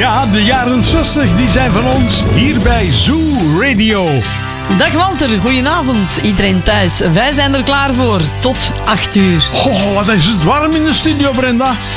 Ja, de jaren 60 die zijn van ons hier bij Zoo Radio. Dag Walter, goedenavond iedereen thuis. Wij zijn er klaar voor tot 8 uur. Oh, wat is het warm in de studio, Brenda.